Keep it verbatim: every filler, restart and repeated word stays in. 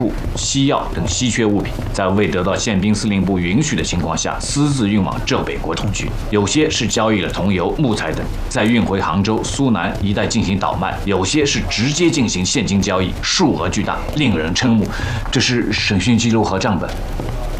西药等稀缺物品，在未得到宪兵司令部允许的情况下，私自运往浙北国统区。有些是交易了桐油、木材等，再运回杭州、苏南一带进行倒卖；有些是直接进行现金交易，数额巨大，令人瞠目。这是审讯记录和账本。